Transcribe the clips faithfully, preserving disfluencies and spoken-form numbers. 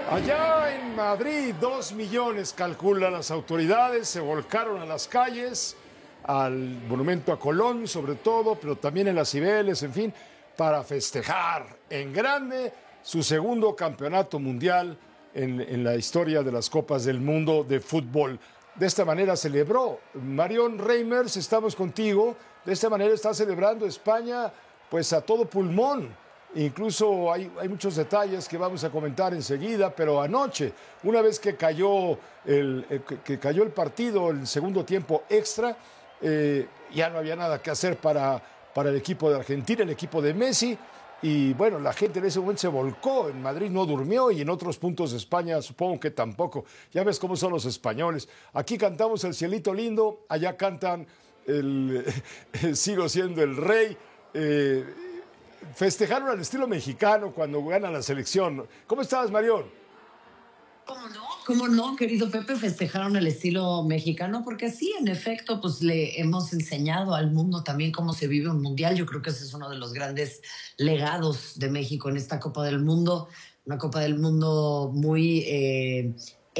Allá en Madrid, dos millones calculan las autoridades, se volcaron a las calles, al monumento a Colón sobre todo, pero también en las Cibeles, en fin, para festejar en grande su segundo campeonato mundial en, en la historia de las Copas del Mundo de fútbol. De esta manera celebró Marión Reimers, estamos contigo, de esta manera está celebrando España pues a todo pulmón. Incluso hay, hay muchos detalles que vamos a comentar enseguida, pero anoche, una vez que cayó el, eh, que, que cayó el partido, el segundo tiempo extra, eh, ya no había nada que hacer para, para el equipo de Argentina, el equipo de Messi, y bueno, la gente en ese momento se volcó, en Madrid no durmió y en otros puntos de España supongo que tampoco. Ya ves cómo son los españoles. Aquí cantamos El Cielito Lindo, allá cantan el, Sigo siendo el rey. Eh, Festejaron al estilo mexicano cuando gana la selección. ¿Cómo estás, Marión? ¿Cómo no? ¿Cómo no, querido Pepe? Festejaron el estilo mexicano porque sí, en efecto, pues le hemos enseñado al mundo también cómo se vive un mundial. Yo creo que ese es uno de los grandes legados de México en esta Copa del Mundo. Una Copa del Mundo muy eh,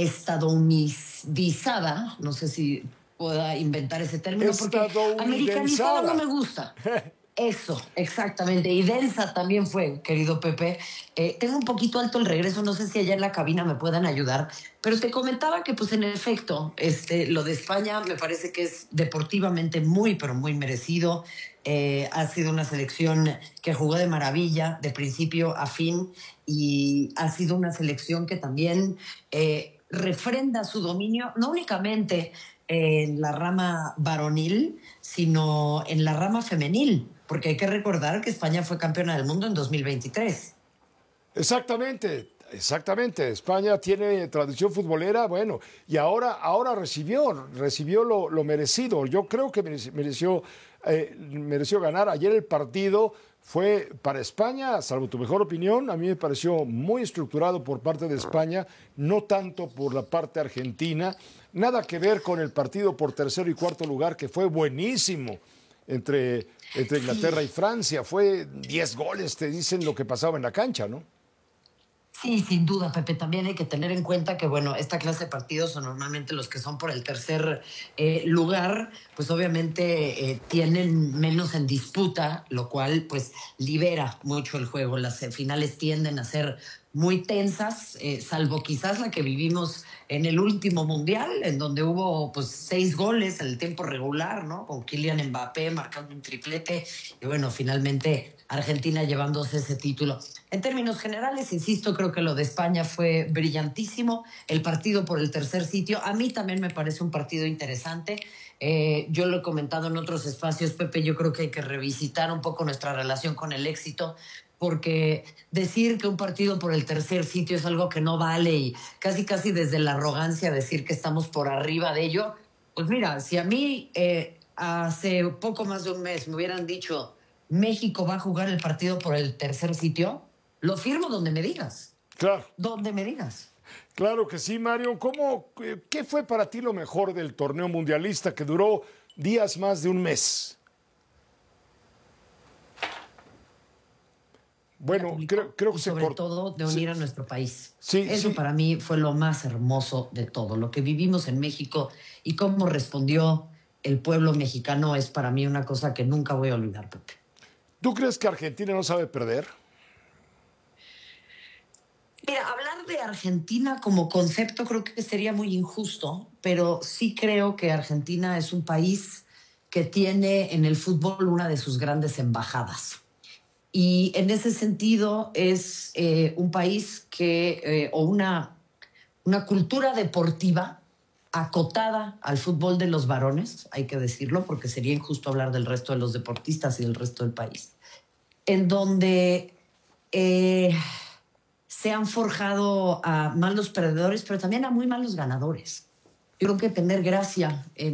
estadounidizada. No sé si pueda inventar ese término porque americanizada no me gusta. Eso, exactamente. Y densa también fue, querido Pepe. Eh, tengo un poquito alto el regreso, no sé si allá en la cabina me puedan ayudar, pero te comentaba que, pues, en efecto, este, lo de España me parece que es deportivamente muy, pero muy merecido. Eh, ha sido una selección que jugó de maravilla, de principio a fin, y ha sido una selección que también eh, refrenda su dominio, no únicamente en la rama varonil, sino en la rama femenil, porque hay que recordar que España fue campeona del mundo en dos mil veintitrés. Exactamente, exactamente. España tiene tradición futbolera, bueno, y ahora, ahora recibió, recibió lo, lo merecido. Yo creo que mereció, eh, mereció ganar. Ayer el partido fue para España, salvo tu mejor opinión, a mí me pareció muy estructurado por parte de España, no tanto por la parte argentina. Nada que ver con el partido por tercero y cuarto lugar, que fue buenísimo entre, entre Inglaterra y Francia. Fue diez goles, te dicen lo que pasaba en la cancha, ¿no? Sí, sin duda, Pepe. También hay que tener en cuenta que, bueno, esta clase de partidos son normalmente los que son por el tercer eh, lugar, pues obviamente eh, tienen menos en disputa, lo cual pues libera mucho el juego. Las finales tienden a ser muy tensas, eh, salvo quizás la que vivimos en el último mundial, en donde hubo pues seis goles en el tiempo regular, ¿no? Con Kylian Mbappé marcando un triplete y bueno, finalmente Argentina llevándose ese título. En términos generales, insisto, creo que lo de España fue brillantísimo. El partido por el tercer sitio, a mí también me parece un partido interesante. Eh, yo lo he comentado en otros espacios, Pepe, yo creo que hay que revisitar un poco nuestra relación con el éxito, porque decir que un partido por el tercer sitio es algo que no vale y casi casi desde la arrogancia decir que estamos por arriba de ello, pues mira, si a mí eh, hace poco más de un mes me hubieran dicho México va a jugar el partido por el tercer sitio, lo firmo donde me digas. Claro. Donde me digas. Claro que sí, Mario. ¿Cómo, ¿Qué fue para ti lo mejor del torneo mundialista que duró días más de un mes? Bueno, creo, creo que y se sobre cortó. todo de unir Sí. a nuestro país. Sí, Eso sí. para mí fue lo más hermoso de todo. Lo que vivimos en México y cómo respondió el pueblo mexicano es para mí una cosa que nunca voy a olvidar, Pepe. ¿Tú crees que Argentina no sabe perder? Mira, hablar de Argentina como concepto creo que sería muy injusto, pero sí creo que Argentina es un país que tiene en el fútbol una de sus grandes embajadas. Y en ese sentido es eh, un país que, eh, o una, una cultura deportiva acotada al fútbol de los varones, hay que decirlo, porque sería injusto hablar del resto de los deportistas y del resto del país, en donde eh, se han forjado a malos perdedores, pero también a muy malos ganadores. Yo creo que tener gracia en